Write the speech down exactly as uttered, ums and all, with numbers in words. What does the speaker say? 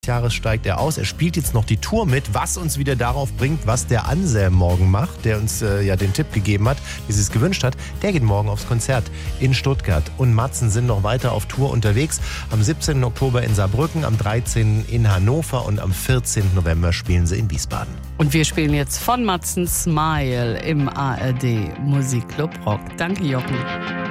Jahres steigt er aus. Er spielt jetzt noch die Tour mit, was uns wieder darauf bringt, was der Anselm morgen macht, der uns äh, ja den Tipp gegeben hat, wie sie es gewünscht hat. Der geht morgen aufs Konzert in Stuttgart. Und Matzen sind noch weiter auf Tour unterwegs. Am siebzehnten Oktober in Saarbrücken, am dreizehnten in Hannover und am vierzehnten November spielen sie in Wiesbaden. Und wir spielen jetzt von Matzen Smile im A R D Musikclub Rock. Danke, Jochen.